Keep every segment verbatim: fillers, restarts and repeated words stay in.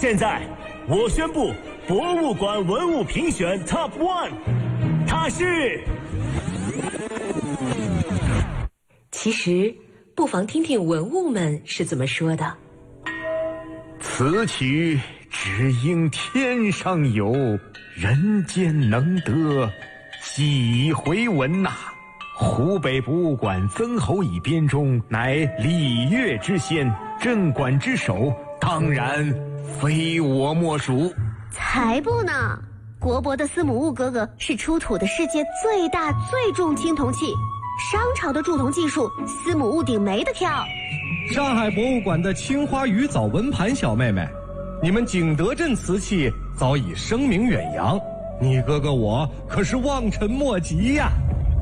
现在，我宣布博物馆文物评选 Top One， 它是…… 其实，不妨听听文物们是怎么说的。 此曲只应天上有，人间能得几回闻呐、啊！湖北博物馆曾侯乙编钟，乃礼乐之先，镇馆之首，当然非我莫属。 才不呢！国博的司母戊哥哥是出土的世界最大最重青铜器，商朝的铸铜技术，司母戊鼎没得挑。 上海博物馆的青花鱼藻纹盘小妹妹，你们景德镇瓷器早已声名远扬，你哥哥我可是望尘莫及呀！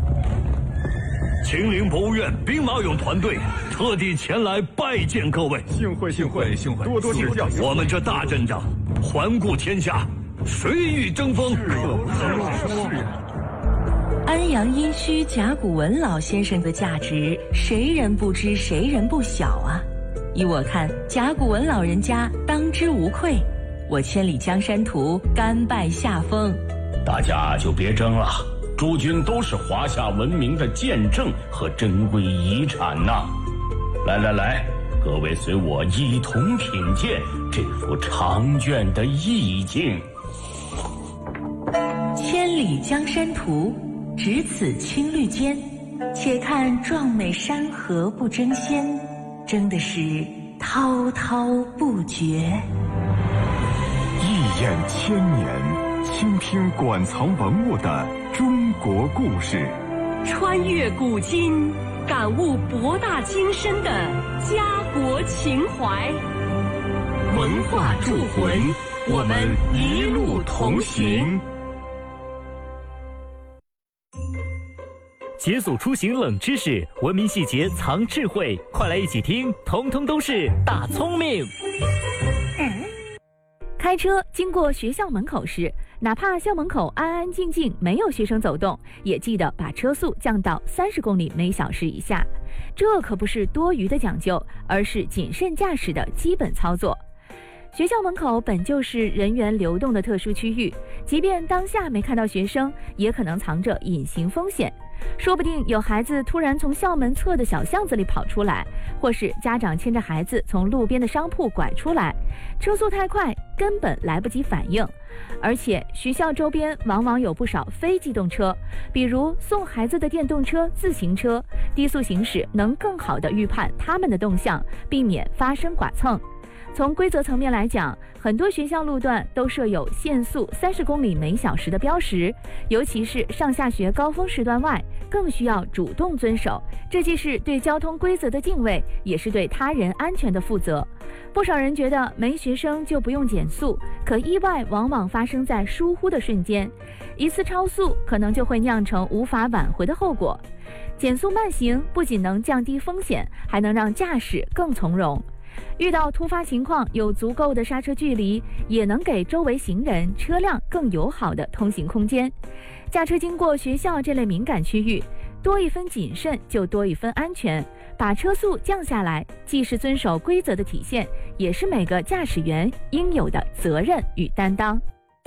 秦岭博物院兵马俑团队特地前来拜见各位， 幸会幸会幸会，多多指教。 我们这大阵仗，环顾天下，谁与争锋？ 是呀。 安阳殷墟甲骨文老先生的价值，谁人不知，谁人不晓啊！依我看，甲骨文老人家当之无愧。我千里江山图，甘拜下风。 大家就别争了。诸君都是华夏文明的见证和珍贵遗产呐！来来来，各位随我一同品鉴这幅长卷的意境。 千里江山图，只此青绿间，且看壮美山河不争先，争的是滔滔不绝。 一眼千年，倾听馆藏文物的中国故事， 穿越古今，感悟博大精深的家国情怀。 文化铸魂，我们一路同行。 解锁出行冷知识，文明细节藏智慧，快来一起听，通通都是大聪明。 开车经过学校门口时，哪怕校门口安安静静，没有学生走动，也记得把车速降到三十公里每小时以下。这可不是多余的讲究，而是谨慎驾驶的基本操作。学校门口本就是人员流动的特殊区域，即便当下没看到学生，也可能藏着隐形风险。说不定有孩子突然从校门侧的小巷子里跑出来，或是家长牵着孩子从路边的商铺拐出来，车速太快，根本来不及反应。而且学校周边往往有不少非机动车，比如送孩子的电动车、自行车，低速行驶能更好地预判他们的动向，避免发生剐蹭。从规则层面来讲，很多学校路段都设有限速三十公里每小时的标识，尤其是上下学高峰时段外，更需要主动遵守。这既是对交通规则的敬畏，也是对他人安全的负责。不少人觉得没学生就不用减速，可意外往往发生在疏忽的瞬间，一次超速可能就会酿成无法挽回的后果。减速慢行不仅能降低风险，还能让驾驶更从容。遇到突发情况，有足够的刹车距离，也能给周围行人、车辆更友好的通行空间。驾车经过学校这类敏感区域，多一分谨慎就多一分安全。把车速降下来，既是遵守规则的体现，也是每个驾驶员应有的责任与担当。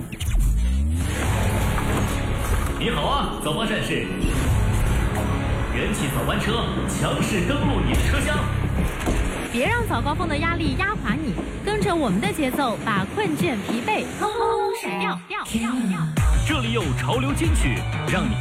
你好啊，早班战士！元气早班车强势登陆你的车厢。 别让早高峰的压力压垮你，跟着我们的节奏，把困倦疲惫通通甩掉掉掉掉。 这里有潮流金曲，让你